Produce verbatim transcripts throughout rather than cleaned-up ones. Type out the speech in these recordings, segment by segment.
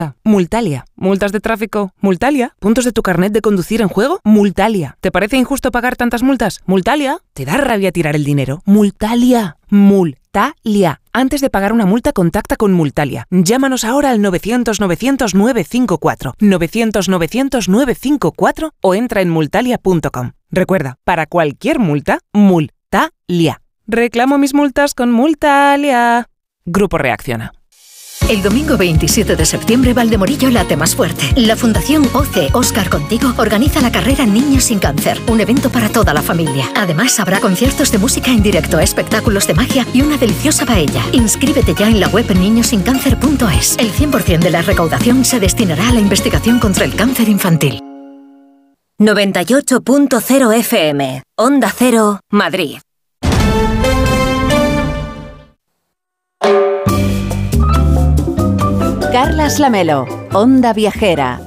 Multalia. ¿Multas de tráfico? Multalia. ¿Puntos de tu carnet de conducir en juego? Multalia. ¿Te parece injusto pagar tantas multas? Multalia. ¿Te da rabia tirar el dinero? Multalia. Multalia. Antes de pagar una multa, contacta con Multalia. Llámanos ahora al novecientos novecientos nueve cinco cuatro, novecientos novecientos nueve cinco cuatro o entra en multalia punto com. Recuerda, para cualquier multa, Multalia. Reclamo mis multas con Multalia. Grupo Reacciona. El domingo veintisiete de septiembre, Valdemorillo late más fuerte. La Fundación O C E Óscar Contigo organiza la carrera Niños sin Cáncer, un evento para toda la familia. Además, habrá conciertos de música en directo, espectáculos de magia y una deliciosa paella. Inscríbete ya en la web niños sin cáncer punto es. El cien por ciento de la recaudación se destinará a la investigación contra el cáncer infantil. noventa y ocho punto cero F M, Onda Cero, Madrid. Carlas Lamelo, Onda Viajera.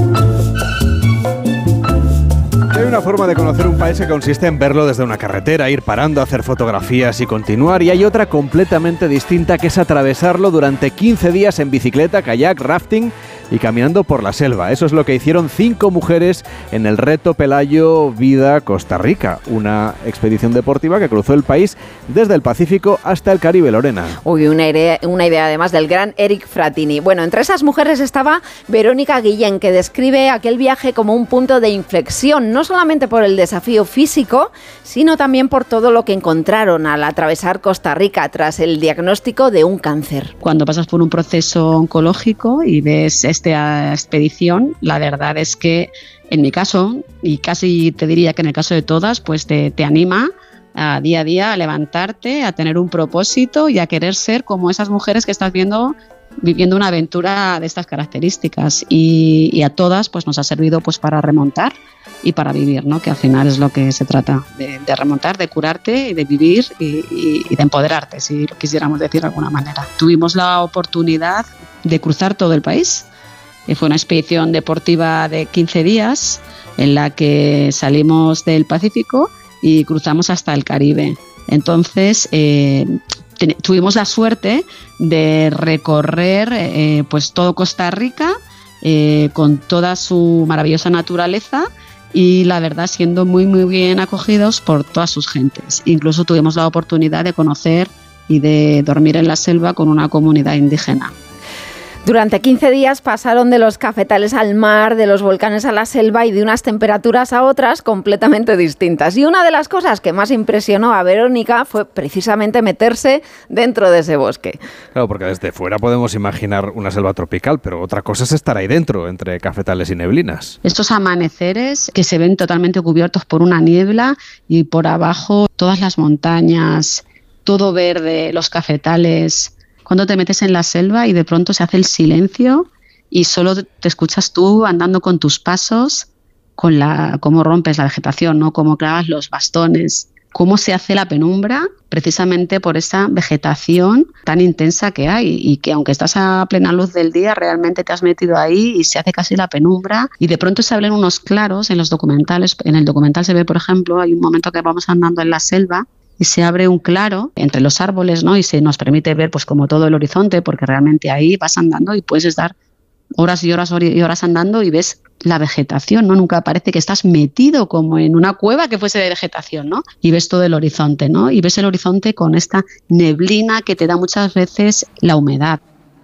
Hay una forma de conocer un país que consiste en verlo desde una carretera, ir parando, hacer fotografías y continuar. Y hay otra completamente distinta, que es atravesarlo durante quince días en bicicleta, kayak, rafting y caminando por la selva. Eso es lo que hicieron cinco mujeres en el Reto Pelayo Vida Costa Rica, una expedición deportiva que cruzó el país desde el Pacífico hasta el Caribe. Lorena. Uy, una idea, una idea además del gran Eric Fratini. Bueno, entre esas mujeres estaba Verónica Guillén, que describe aquel viaje como un punto de inflexión, no solamente por el desafío físico, sino también por todo lo que encontraron al atravesar Costa Rica tras el diagnóstico de un cáncer. Cuando pasas por un proceso oncológico y ves esta expedición, la verdad es que en mi caso, y casi te diría que en el caso de todas, pues te, te anima a día a día a levantarte, a tener un propósito y a querer ser como esas mujeres que estás viendo viviendo una aventura de estas características, y, y a todas pues nos ha servido pues para remontar y para vivir, ¿no? Que al final es lo que se trata, de, de remontar, de curarte y de vivir y, y, y de empoderarte, si lo quisiéramos decir de alguna manera. Tuvimos la oportunidad de cruzar todo el país. Fue una expedición deportiva de quince días en la que salimos del Pacífico y cruzamos hasta el Caribe. Entonces eh, ten- tuvimos la suerte de recorrer eh, pues todo Costa Rica eh, con toda su maravillosa naturaleza, y la verdad siendo muy muy bien acogidos por todas sus gentes. Incluso tuvimos la oportunidad de conocer y de dormir en la selva con una comunidad indígena. Durante quince días pasaron de los cafetales al mar, de los volcanes a la selva y de unas temperaturas a otras completamente distintas. Y una de las cosas que más impresionó a Verónica fue precisamente meterse dentro de ese bosque. Claro, porque desde fuera podemos imaginar una selva tropical, pero otra cosa es estar ahí dentro, entre cafetales y neblinas. Estos amaneceres que se ven totalmente cubiertos por una niebla y por abajo todas las montañas, todo verde, los cafetales. Cuando te metes en la selva y de pronto se hace el silencio y solo te escuchas tú andando con tus pasos, con la cómo rompes la vegetación, ¿no? Cómo clavas los bastones, cómo se hace la penumbra precisamente por esa vegetación tan intensa que hay, y que aunque estás a plena luz del día realmente te has metido ahí y se hace casi la penumbra, y de pronto se abren unos claros en los documentales. En el documental se ve, por ejemplo, hay un momento que vamos andando en la selva y se abre un claro entre los árboles, ¿no? Y se nos permite ver pues como todo el horizonte, porque realmente ahí vas andando y puedes estar horas y horas y horas andando y ves la vegetación, ¿no? Nunca parece que estás metido como en una cueva que fuese de vegetación, ¿no? Y ves todo el horizonte, ¿no? Y ves el horizonte con esta neblina que te da muchas veces la humedad.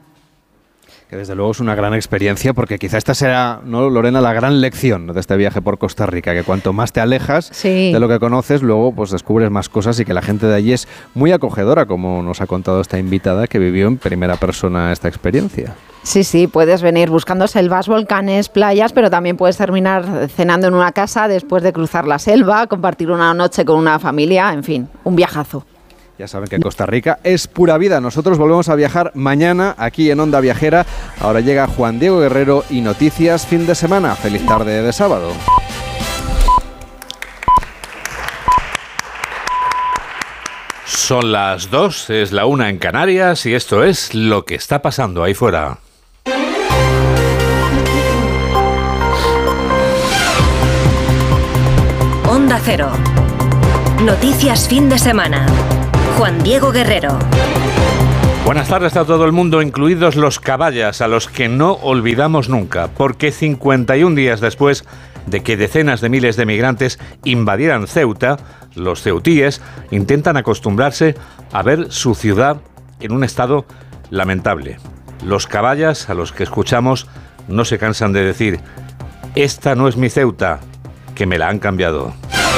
Que desde luego es una gran experiencia, porque quizá esta sea, ¿no, Lorena, la gran lección de este viaje por Costa Rica, que cuanto más te alejas sí. de lo que conoces, luego pues descubres más cosas, y que la gente de allí es muy acogedora, como nos ha contado esta invitada que vivió en primera persona esta experiencia. Sí, sí, puedes venir buscando selvas, volcanes, playas, pero también puedes terminar cenando en una casa después de cruzar la selva, compartir una noche con una familia, en fin, un viajazo. Ya saben que Costa Rica es pura vida. Nosotros volvemos a viajar mañana aquí en Onda Viajera. Ahora llega Juan Diego Guerrero y Noticias Fin de Semana. Feliz tarde de sábado. Son las dos, es la una en Canarias, y esto es lo que está pasando ahí fuera. Onda Cero. Noticias Fin de Semana. Juan Diego Guerrero. Buenas tardes a todo el mundo, incluidos los caballas, a los que no olvidamos nunca, porque cincuenta y un días después de que decenas de miles de migrantes invadieran Ceuta, los ceutíes intentan acostumbrarse a ver su ciudad en un estado lamentable. Los caballas, a los que escuchamos, no se cansan de decir: esta no es mi Ceuta, que me la han cambiado.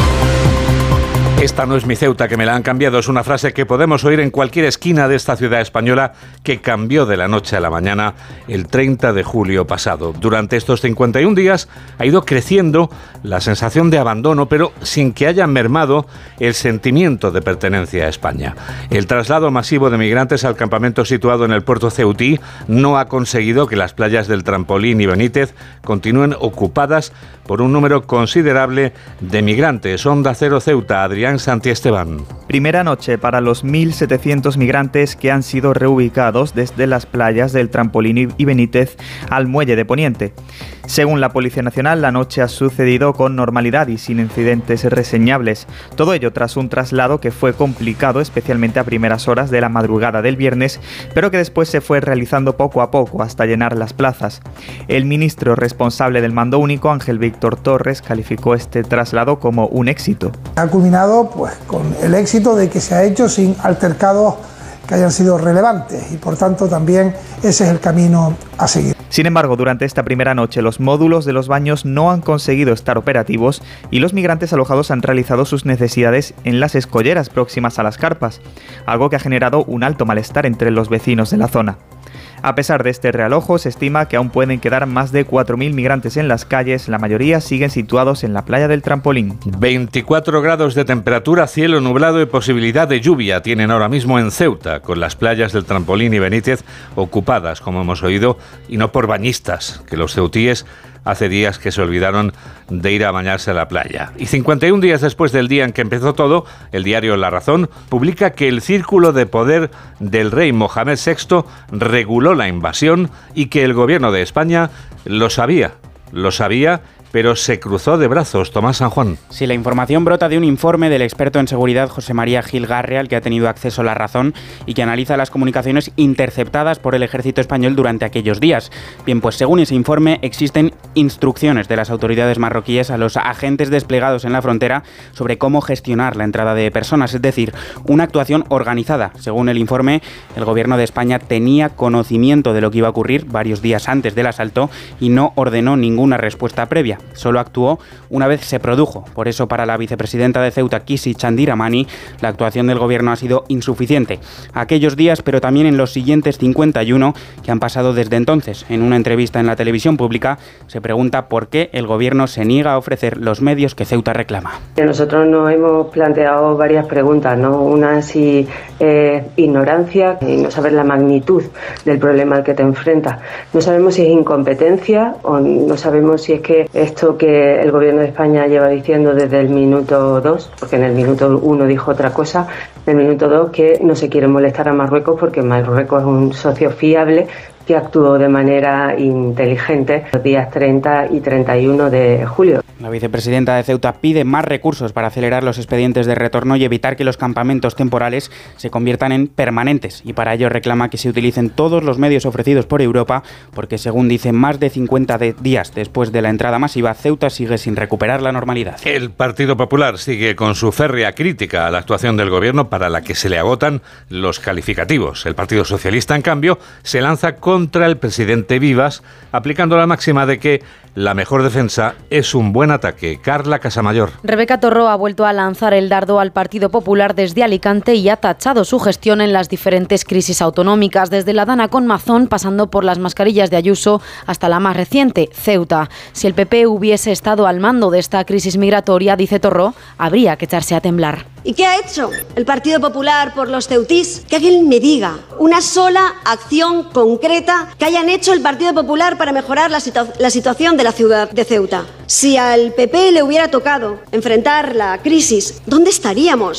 Esta no es mi Ceuta, que me la han cambiado, es una frase que podemos oír en cualquier esquina de esta ciudad española que cambió de la noche a la mañana el treinta de julio pasado. Durante estos cincuenta y un días ha ido creciendo la sensación de abandono, pero sin que haya mermado el sentimiento de pertenencia a España. El traslado masivo de migrantes al campamento situado en el puerto ceutí no ha conseguido que las playas del Trampolín y Benítez continúen ocupadas por un número considerable de migrantes. Onda Cero Ceuta, Adrián Santiesteban. Primera noche para los mil setecientos migrantes que han sido reubicados desde las playas del Trampolín y Benítez al muelle de Poniente. Según la Policía Nacional, la noche ha sucedido con normalidad y sin incidentes reseñables. Todo ello tras un traslado que fue complicado, especialmente a primeras horas de la madrugada del viernes, pero que después se fue realizando poco a poco hasta llenar las plazas. El ministro responsable del mando único, Ángel Víctor Torres, calificó este traslado como un éxito. Ha culminado pues con el éxito de que se ha hecho sin altercados que hayan sido relevantes y por tanto también ese es el camino a seguir. Sin embargo, durante esta primera noche los módulos de los baños no han conseguido estar operativos y los migrantes alojados han realizado sus necesidades en las escolleras próximas a las carpas, algo que ha generado un alto malestar entre los vecinos de la zona. A pesar de este realojo, se estima que aún pueden quedar más de cuatro mil migrantes en las calles, la mayoría siguen situados en la playa del Trampolín. veinticuatro grados de temperatura, cielo nublado y posibilidad de lluvia tienen ahora mismo en Ceuta, con las playas del Trampolín y Benítez ocupadas, como hemos oído, y no por bañistas, que los ceutíes hace días que se olvidaron de ir a bañarse a la playa. Y cincuenta y un días después del día en que empezó todo, el diario La Razón publica que el círculo de poder del rey Mohamed sexto reguló la invasión y que el gobierno de España lo sabía, lo sabía, pero se cruzó de brazos. Tomás San Juan. Sí, la información brota de un informe del experto en seguridad José María Gil Garre, al que ha tenido acceso a La Razón y que analiza las comunicaciones interceptadas por el ejército español durante aquellos días. Bien, pues según ese informe existen instrucciones de las autoridades marroquíes a los agentes desplegados en la frontera sobre cómo gestionar la entrada de personas, es decir, una actuación organizada. Según el informe, el gobierno de España tenía conocimiento de lo que iba a ocurrir varios días antes del asalto y no ordenó ninguna respuesta previa. Solo actuó una vez se produjo. Por eso, para la vicepresidenta de Ceuta, Kisi Chandiramani, la actuación del gobierno ha sido insuficiente. Aquellos días, pero también en los siguientes cincuenta y uno que han pasado desde entonces. En una entrevista en la televisión pública se pregunta por qué el gobierno se niega a ofrecer los medios que Ceuta reclama. Nosotros nos hemos planteado varias preguntas, ¿no? Una si eh, ignorancia y no saber la magnitud del problema al que te enfrentas. No sabemos si es incompetencia o no sabemos si es que esto que el gobierno de España lleva diciendo desde el minuto dos, porque en el minuto uno dijo otra cosa, en el minuto dos que no se quiere molestar a Marruecos porque Marruecos es un socio fiable que actuó de manera inteligente los días treinta y treinta y uno de julio. La vicepresidenta de Ceuta pide más recursos para acelerar los expedientes de retorno y evitar que los campamentos temporales se conviertan en permanentes, y para ello reclama que se utilicen todos los medios ofrecidos por Europa, porque según dice, más de cincuenta de días después de la entrada masiva, Ceuta sigue sin recuperar la normalidad. El Partido Popular sigue con su férrea crítica a la actuación del gobierno, para la que se le agotan los calificativos. El Partido Socialista, en cambio, se lanza contra el presidente Vivas, aplicando la máxima de que la mejor defensa es un buen ataque. Carla Casamayor. Rebeca Torró ha vuelto a lanzar el dardo al Partido Popular desde Alicante y ha tachado su gestión en las diferentes crisis autonómicas, desde la Dana con Mazón, pasando por las mascarillas de Ayuso, hasta la más reciente, Ceuta. Si el P P hubiese estado al mando de esta crisis migratoria, dice Torró, habría que echarse a temblar. ¿Y qué ha hecho el Partido Popular por los ceutís? Que alguien me diga una sola acción concreta que hayan hecho el Partido Popular para mejorar la, situa- la situación de la ciudad de Ceuta. Si al P P le hubiera tocado enfrentar la crisis, ¿dónde estaríamos?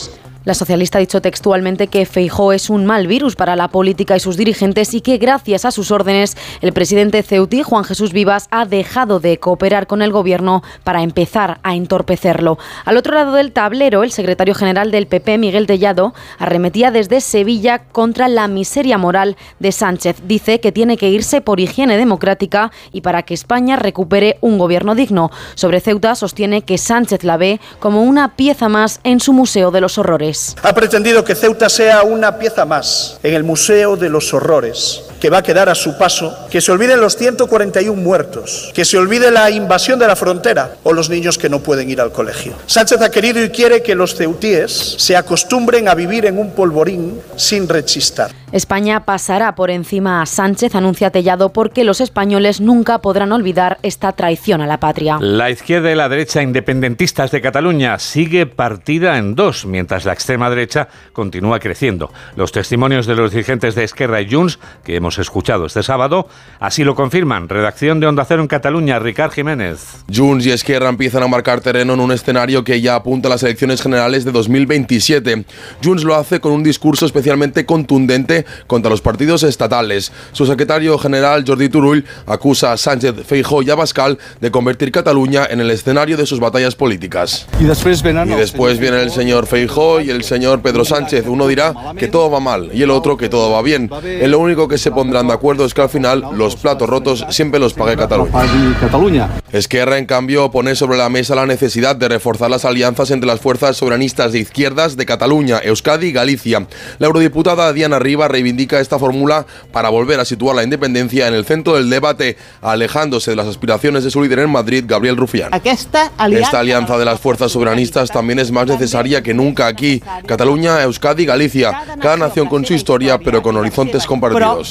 La socialista ha dicho textualmente que Feijóo es un mal virus para la política y sus dirigentes y que gracias a sus órdenes el presidente ceutí, Juan Jesús Vivas, ha dejado de cooperar con el gobierno para empezar a entorpecerlo. Al otro lado del tablero, el secretario general del P P, Miguel Tellado, arremetía desde Sevilla contra la miseria moral de Sánchez. Dice que tiene que irse por higiene democrática y para que España recupere un gobierno digno. Sobre Ceuta sostiene que Sánchez la ve como una pieza más en su Museo de los Horrores. Ha pretendido que Ceuta sea una pieza más en el Museo de los Horrores, que va a quedar a su paso, que se olviden los ciento cuarenta y uno muertos, que se olvide la invasión de la frontera o los niños que no pueden ir al colegio. Sánchez ha querido y quiere que los ceutíes se acostumbren a vivir en un polvorín sin rechistar. España pasará por encima a Sánchez, anuncia Tellado, porque los españoles nunca podrán olvidar esta traición a la patria. La izquierda y la derecha independentistas de Cataluña sigue partida en dos, mientras la extrema derecha continúa creciendo. Los testimonios de los dirigentes de Esquerra y Junts, que hemos escuchado este sábado, así lo confirman. Redacción de Onda Cero en Cataluña, Ricard Jiménez. Junts y Esquerra empiezan a marcar terreno en un escenario que ya apunta a las elecciones generales de dos mil veintisiete. Junts lo hace con un discurso especialmente contundente contra los partidos estatales. Su secretario general, Jordi Turull, acusa a Sánchez, Feijóo y Abascal de convertir Cataluña en el escenario de sus batallas políticas. Y después, y después viene el señor Feijóo y el señor Pedro Sánchez. Uno dirá que todo va mal y el otro que todo va bien. En lo único que se pondrán de acuerdo es que al final los platos rotos siempre los pague Cataluña. Esquerra, en cambio, pone sobre la mesa la necesidad de reforzar las alianzas entre las fuerzas soberanistas de izquierdas de Cataluña, Euskadi y Galicia. La eurodiputada Diana Riba reivindica esta fórmula para volver a situar la independencia en el centro del debate, alejándose de las aspiraciones de su líder en Madrid, Gabriel Rufián. Esta alianza, Esta alianza de las fuerzas soberanistas también es más necesaria que nunca aquí. Cataluña, Euskadi y Galicia, cada nación con su historia, pero con horizontes compartidos.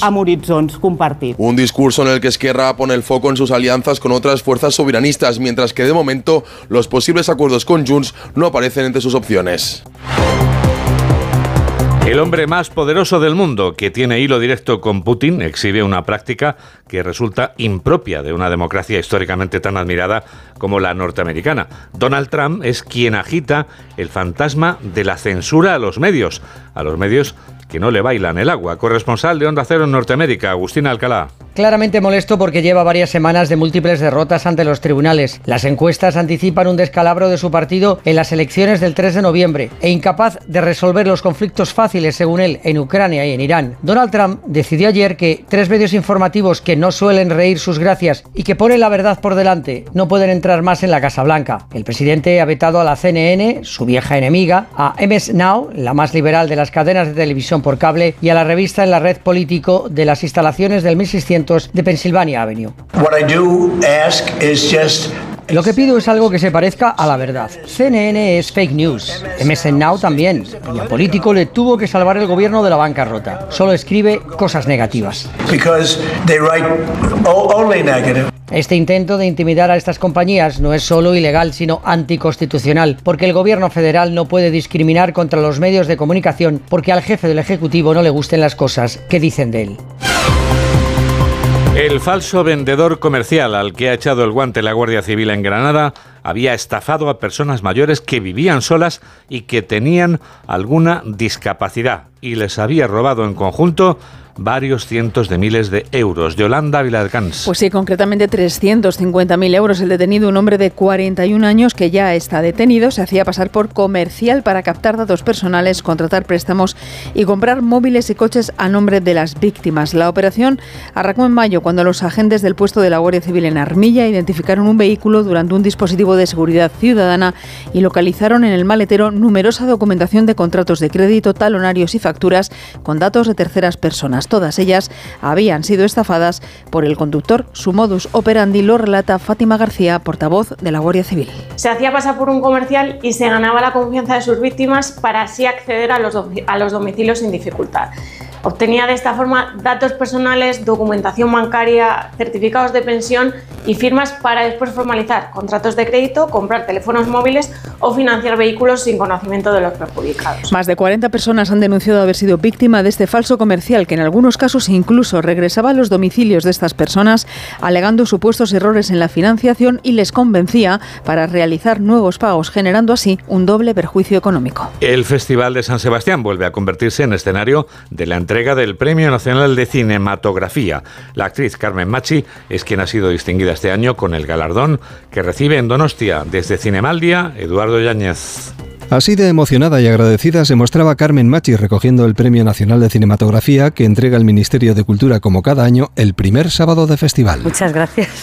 Un discurso en el que Esquerra pone el foco en sus alianzas con otras fuerzas soberanistas, mientras que de momento los posibles acuerdos con Junts no aparecen entre sus opciones. El hombre más poderoso del mundo, que tiene hilo directo con Putin, exhibe una práctica que resulta impropia de una democracia históricamente tan admirada como la norteamericana. Donald Trump es quien agita el fantasma de la censura a los medios, a los medios que no le bailan el agua. Corresponsal de Onda Cero en Norteamérica, Agustín Alcalá. Claramente molesto porque lleva varias semanas de múltiples derrotas ante los tribunales. Las encuestas anticipan un descalabro de su partido en las elecciones del tres de noviembre e incapaz de resolver los conflictos fáciles, según él, en Ucrania y en Irán. Donald Trump decidió ayer que tres medios informativos que no suelen reír sus gracias y que ponen la verdad por delante no pueden entrar más en la Casa Blanca. El presidente ha vetado a la C N N, su vieja enemiga, a M S Now, la más liberal de las cadenas de televisión por cable, y a la revista en la red político de las instalaciones del mil seiscientos de Pennsylvania Avenue. Lo que pido es algo que se parezca a la verdad. C N N es fake news, M S Now también, y a Político le tuvo que salvar el gobierno de la bancarrota. Solo escribe cosas negativas. Este intento de intimidar a estas compañías no es solo ilegal, sino anticonstitucional, porque el gobierno federal no puede discriminar contra los medios de comunicación porque al jefe del Ejecutivo no le gusten las cosas que dicen de él. El falso vendedor comercial al que ha echado el guante la Guardia Civil en Granada había estafado a personas mayores que vivían solas y que tenían alguna discapacidad y les había robado en conjunto varios cientos de miles de euros. Yolanda Viladcans. Pues sí, concretamente trescientos cincuenta mil euros. El detenido, un hombre de cuarenta y un años que ya está detenido, se hacía pasar por comercial para captar datos personales, contratar préstamos y comprar móviles y coches a nombre de las víctimas. La operación arrancó en mayo cuando los agentes del puesto de la Guardia Civil en Armilla identificaron un vehículo durante un dispositivo de seguridad ciudadana y localizaron en el maletero numerosa documentación de contratos de crédito, talonarios y facturas con datos de terceras personas. Todas ellas habían sido estafadas por el conductor. Su modus operandi lo relata Fátima García, portavoz de la Guardia Civil. Se hacía pasar por un comercial y se ganaba la confianza de sus víctimas para así acceder a los, a los domicilios sin dificultad. Obtenía de esta forma datos personales, documentación bancaria, certificados de pensión y firmas para después formalizar contratos de crédito, comprar teléfonos móviles o financiar vehículos sin conocimiento de los perjudicados. Más de cuarenta personas han denunciado haber sido víctima de este falso comercial, que en algunos casos incluso regresaba a los domicilios de estas personas alegando supuestos errores en la financiación y les convencía para realizar nuevos pagos, generando así un doble perjuicio económico. El Festival de San Sebastián vuelve a convertirse en escenario de la entrega del Premio Nacional de Cinematografía. La actriz Carmen Machi es quien ha sido distinguida este año con el galardón que recibe en Donostia. Desde Cinemaldia, Eduardo Yáñez. Así de emocionada y agradecida se mostraba Carmen Machi recogiendo el Premio Nacional de Cinematografía que entrega el Ministerio de Cultura como cada año el primer sábado de festival. Muchas gracias.